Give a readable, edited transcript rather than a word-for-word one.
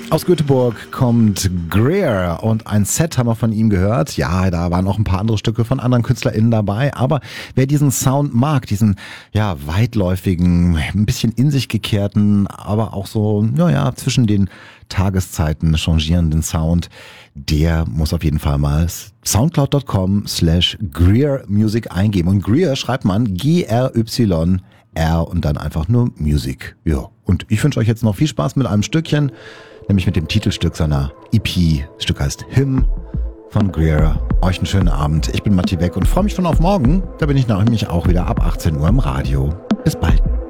Aus Göteborg kommt Greer und ein Set haben wir von ihm gehört. Ja, da waren auch ein paar andere Stücke von anderen KünstlerInnen dabei, aber wer diesen Sound mag, diesen weitläufigen, ein bisschen in sich gekehrten, aber auch so zwischen den Tageszeiten changierenden Sound, der muss auf jeden Fall mal soundcloud.com/Greer Music eingeben. Und Greer schreibt man G-R-Y-R und dann einfach nur Music. Ja, und ich wünsche euch jetzt noch viel Spaß mit einem Stückchen, nämlich mit dem Titelstück seiner EP. Das Stück heißt Hymn von Greer. Euch einen schönen Abend. Ich bin Matti Weck und freue mich schon auf morgen. Da bin ich nämlich auch wieder ab 18 Uhr im Radio. Bis bald.